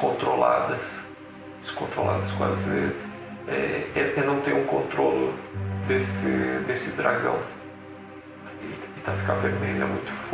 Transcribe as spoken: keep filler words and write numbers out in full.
descontroladas, descontroladas quase, é, é, é não ter um controle desse, desse dragão. E, e tá a ficar vermelho, é muito